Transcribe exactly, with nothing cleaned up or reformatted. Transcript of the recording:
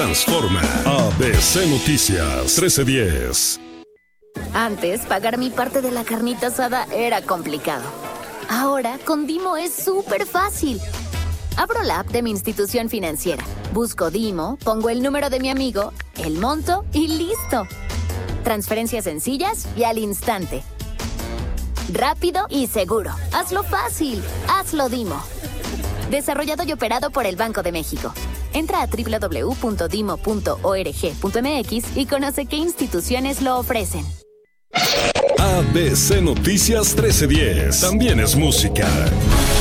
Transforma. A B C Noticias trece diez. Antes, pagar mi parte de la carnita asada era complicado. Ahora, con Dimo es súper fácil. Abro la app de mi institución financiera, busco Dimo, pongo el número de mi amigo, el monto y listo. Transferencias sencillas y al instante. Rápido y seguro. Hazlo fácil. Hazlo Dimo. Desarrollado y operado por el Banco de México. Entra a doble u doble u doble u punto dimo punto org punto m x y conoce qué instituciones lo ofrecen. A B C Noticias trece diez. También es música.